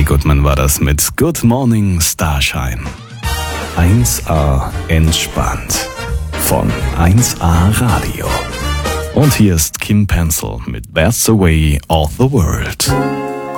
Goodman war das mit Good Morning Starshine. 1A entspannt von 1A Radio. Und hier ist Kim Pencil mit That's the Way of the World.